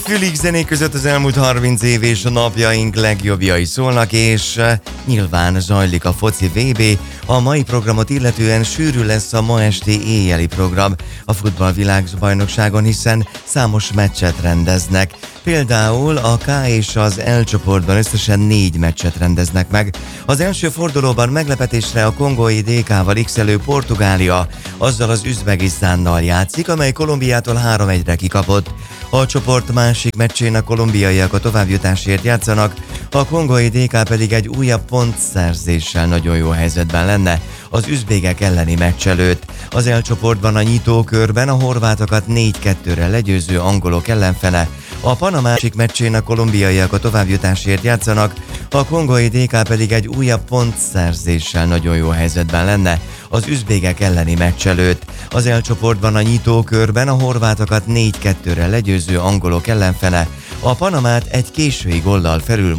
fülig zenék között az elmúlt 30 év és a napjaink legjobbjai szólnak, és nyilván zajlik a foci VB. A mai programot illetően sűrű lesz a ma esti éjjeli program a futballvilágbajnokságon, hiszen számos meccset rendeznek. Például a K és az L csoportban összesen 4 meccset rendeznek meg. Az első fordulóban meglepetésre a kongói DK-val x-elő Portugália azzal az Üzbegisztánnal játszik, amely Kolumbiától 3-1-re kikapott. A csoport másik meccsén a kolumbiaiak a továbbjutásért játszanak, a kongói DK pedig egy újabb pontszerzéssel nagyon jó helyzetben lenne az üzbégek elleni meccs előtt. Az L csoportban a nyitókörben a horvátokat 4-2-re legyőző angolok ellenfele, a Panama másik meccsén a kolumbiaiak a továbbjutásért játszanak, a kongói DK pedig egy újabb pontszerzéssel nagyon jó helyzetben lenne az üzbégek elleni meccs előtt. Az L csoportban a nyitókörben a horvátokat 4-2-re legyőző angolok ellenfele, a Panamát egy késői góllal felül